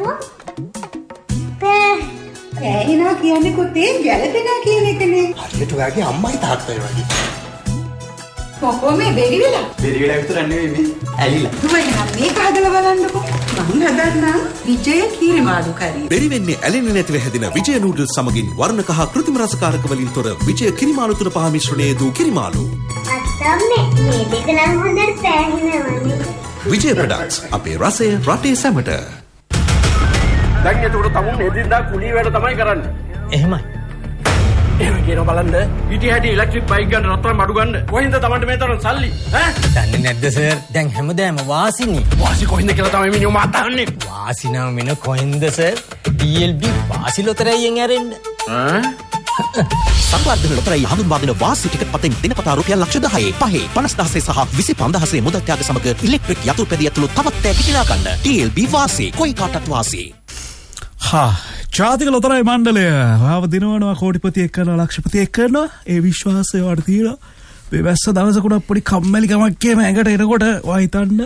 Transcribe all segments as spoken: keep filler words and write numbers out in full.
පෑහිනා කියන්නේ කොතේ ගැලපෙනා කියන එකනේ. හරියට ඔයාගේ අම්මයි තාත්තයි වගේ. කොහොම මේ බෙරි වෙලා? බෙරි වෙලා විතර නෙවෙයි මේ ඇලිලා. දුවගෙන මේක හදලා බලන්නකෝ. මං හදන්නම් විජය කීරිමාළු කරි. බෙරි වෙන්නේ ඇලෙන්නේ නැතිව හැදෙන විජය නූඩල්ස් සමගින් වර්ණ කහ කෘත්‍රිම රසකාරක වලින් තොර විජය කිරිමාළු තුන පහ මිශ්‍රණයේ දූ කිරිමාළු. අත්තම්මේ මේ දෙක නම් හොඳට පෑහිනවනේ. විජය ප්‍රොඩක්ට්ස් අපේ රසය රටේ සැමට. දැන් ඒකට තමුන් එදින්දා කුලී වැඩ තමයි කරන්නේ. එහෙමයි. එහෙම කියන බලන්න පිටි හැටි ඉලෙක්ට්‍රික් බයික් ගන්න රත්තරන් අඩු ගන්න. කොහෙන්ද තමන්ට මේ තරම් සල්ලි? ඈ? දන්නේ නැද්ද සර්? දැන් හැමදාම වාසිනේ. වාසි කොහෙන්ද කියලා තමයි මිනිහු මාතන්නේ. වාසි නම් මෙන්න කොහෙන්ද සර්? ඩී එල් බී වාසි ලොතරැයියෙන් ඇරෙන්න. ඈ? සංවර්ධන ලොතරැයි හඳුන්වා දෙන වාසි ටිකට් පතෙන් දිනපතා රුපියල් ලක්ෂ දහය, පහේ, පනස් දහසේ සහ විසි පන්දහසේ මුදල් ත්‍යාග සමග ඉලෙක්ට්‍රික් යතුරුපැදිය ඇතුළු තවත් තෑගි කිනා ගන්න. ඩී එල් බී වාසි කොයි කාටත් වාසි. හා ජාතික ලොතරැයි මණ්ඩලය වාව දිනවනවා කෝටිපතියෙක් කරනවා ලක්ෂපතියෙක් කරනවා. ඒ විශ්වාසය වට තියෙනවා. මේ වැස්ස දවසකට පොඩි කම්මැලිකමක් එහෙම ඇඟට එනකොට ඔයා හිතන්න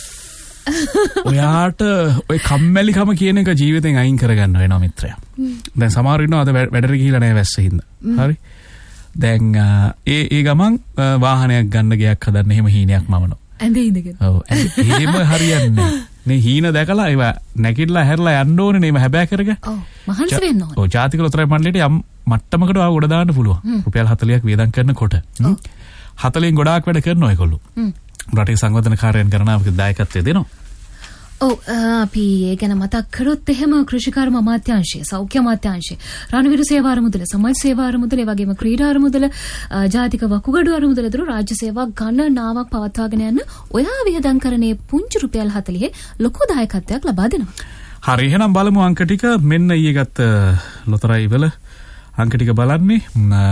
ඔයාට ඔය කම්මැලිකම කියන එක ජීවිතෙන් අයින් කරගන්න වෙනවා මිත්‍රයා. දැන් සමහර ඉන්නවා අද වැඩට ගිහිල්ලා නැහැ වැස්ස හින්දා. හරි. දැන් ඒ ඒ ගමන් වාහනයක් ගන්න ගයක් හදන්න එහෙම හීනයක් මවනවා. ඇඳේ ඉඳගෙන. ඔව්. එහෙම හරියන්නේ නැහැ. නේ හීන දැකලා ඒව නැගිටලා හැරලා යන්න ඕනේ නේ හැබෑ කරගෙන. ඔව් මහන්සි වෙන්න ඕනේ. ඔව් ජාතික ලොතරැයි මණ්ඩලයට යම් මට්ටමකට ආව ගොඩ දාන්න පුළුවන්. රුපියල් හතලිහක් වියදම් කරනකොට. හතලින් ගොඩාක් වැඩ කරනවා ඒගොල්ලෝ. රටේ සංවර්ධන කාර්යයන් ගණනාවක දායකත්වය දෙනවා. ඔව් අපි ඒ ගැන මතක් කරොත් එහෙම කෘෂිකර්ම අමාත්‍යාංශය, සෞඛ්‍ය අමාත්‍යාංශය, රණවිරු සේවා අරමුදල, සමාජ සේවා අරමුදල, ඒ වගේම ක්‍රීඩා අරමුදල, ජාතික වකුගඩු අරමුදල දරු රාජ්‍ය සේවා ගණනාවක් පවත්වාගෙන යන ඔයා වියදම් කරන්නේ පුංචි රුපියල් හතලිහ ලොකු දායකත්වයක් ලබා දෙනවා. හරි එහෙනම් බලමු අංක ටික. මෙන්න ඊයේ ගත්ත ලොතරැයි වල අංක ටික බලන්නේ.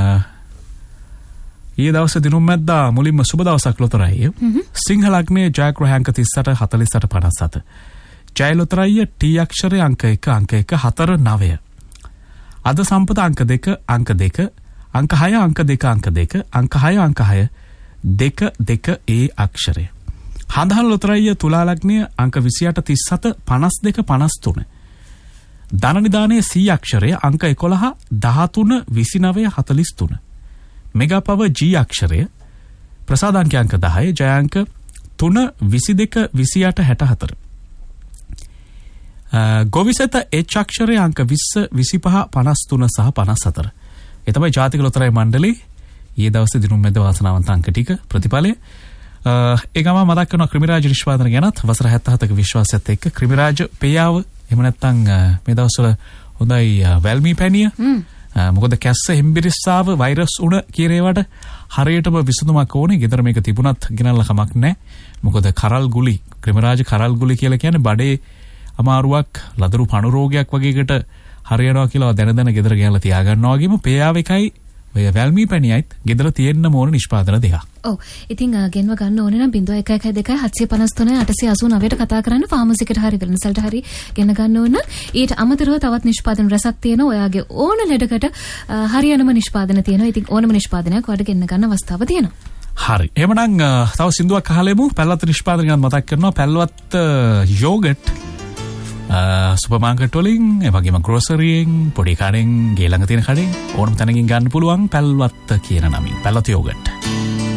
ඊයේ දවසේ දිනුම් මැද්දා මුලින්ම සුබ දවසක් ලොතරැයි. සිංහ ලග්නයේ ජයග්‍රහ අංක තිස් අට හතළිස් අට පනස් හත. ජය ලොතරැයි ටී අක්ෂරයේ අංක එක අංක එක හතර නවය. අද සම්පත අංක දෙක අංක දෙක අංක හය අංක දෙක අංක දෙක අංක හය අංක හය දෙක දෙක ඒ අක්ෂරය. හඳහන් ලොතරැයි තුලා ලග්නයේ අංක විසි අට තිස් හත පනස් දෙක පනස් තුන. ධන නිදානයේ සී අක්ෂරය අංක එකොළහ දහතුන විසි නවය හතළිස් තුන. මෙගාපව ජී අක්ෂරය ප්‍රසාදාංක අංක දහය ජයාංක තුන විසි දෙක විසි අට හැට හතර. ගොවිසත එච් අක්ෂරය අංක විස්ස විසි පහ පනස් තුන සහ පනස් හතර. ඒ තමයි ජාතික ලොතරැයි මණ්ඩලේ ඊයේ දවසේ දිනුම් මැද වාසනාවන්ත අංක ටික ප්‍රතිඵලය. ඒ ගම මතක් කරනවා ක්‍රිමිරාජ නිෂ්පාදන ගැනත් වසර හැත්තෑ හතක විශ්වාසයත් එක්ක ක්‍රිමිරාජ පේයාව එහෙම නැත්නම් මේ දවස්වල හොඳයි වැල්මී පැණිය. මොකද කැස්ස හෙම්බිරිස්සාව වෛරස් උණ කියන ඒවාට හරියටම විසඳුමක් ඕනේ. ගෙදර මේක තිබුණත් ගෙනල්ලා කමක් නැහැ. මොකද කරල් ගුලි ක්‍රිමිරාජ කරල් ගුලි කියලා කියන්නේ බඩේ අමාරුවක් ලදරු පණු රෝගයක් වගේ එකට හරියනවා කියලා දැන දැන ගෙදර ගෙනල්ලා තියාගන්නවා වගේම පේයාව එකයි ඔය වැල්මී පැණියයිත් ගෙදර තියෙන්න ඕන නිෂ්පාදන දෙකක්. ඔව් ඉතින් ගෙන්ව ගන්න ඕනේ නම් ज़ीरो एक एक दो सात पाँच तीन आठ आठ नौ ට කතා කරන්න ෆාමසි එකට හරි වෙනසල්ට හරි ගෙන්න ගන්න ඕන. ඊට අමතරව තවත් නිෂ්පාදන රසක් තියෙනවා. ඔයාගේ ඕන ලෙඩකට හරියනම නිෂ්පාදන තියෙනවා. ඉතින් ඕනම නිෂ්පාදනයක් ඔයාලට ගෙන්න ගන්න අවස්ථාව තියෙනවා. හරි. එහෙමනම් තව සින්දුවක් අහලෙමු. පැල්ලත් නිෂ්පාදන ගැන මතක් කරනවා. පැල්ලවත් යෝගට් සුපර් මාකට් වලින් ඒ වගේම ග්‍රෝසරියෙන් පොඩි කඩෙන් ගේ ළඟ තියෙන කඩෙන් ඕනම තැනකින් ගන්න පුළුවන් පැල්වත් කියන නමින් පැල්වත් යෝගට්.